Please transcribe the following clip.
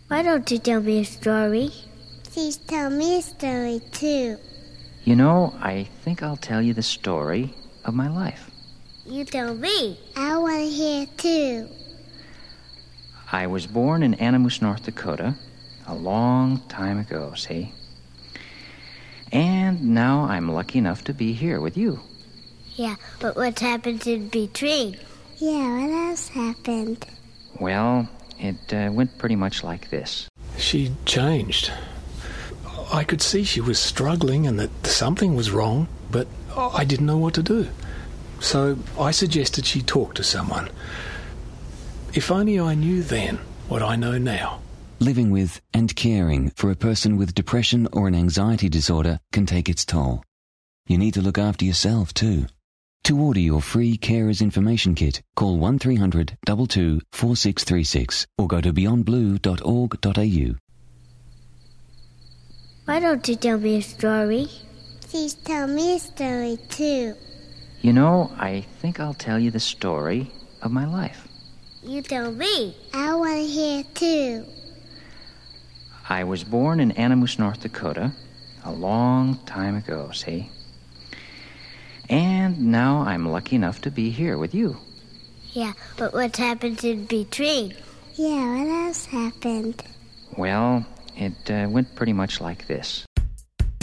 Why don't you tell me a story? Please tell me a story, too. You know, I think I'll tell you the story of my life. You tell me. I want to hear, too. I was born in Animus, North Dakota, a long time ago, see? And now I'm lucky enough to be here with you. Yeah, but what's happened in between? Yeah, what else happened? Well, it went pretty much like this. She changed. I could see she was struggling and that something was wrong, but I didn't know what to do. So I suggested she talk to someone. If only I knew then what I know now. Living with and caring for a person with depression or an anxiety disorder can take its toll. You need to look after yourself too. To order your free Carers Information Kit, call 1300 22 4636 or go to beyondblue.org.au. Why don't you tell me a story? Please tell me a story, too. You know, I think I'll tell you the story of my life. You tell me. I want to hear, too. I was born in Animus, North Dakota, a long time ago, see? And now I'm lucky enough to be here with you. Yeah, but what's happened in between? Yeah, what else happened? Well, it went pretty much like this.